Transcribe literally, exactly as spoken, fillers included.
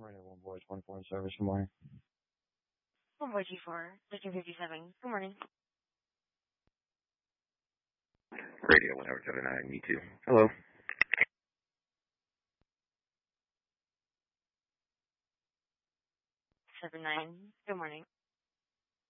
Radio One Voice, one four service. Good morning. one four two four, thirteen fifty-seven. Good morning. Radio one seven nine, me too. Hello. seven nine. Good morning.